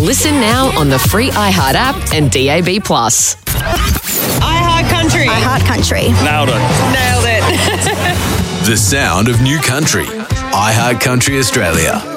Listen now on the free iHeart app and DAB+. iHeart Country. iHeart Country. Nailed it. Nailed it. The sound of new country. iHeart Country Australia.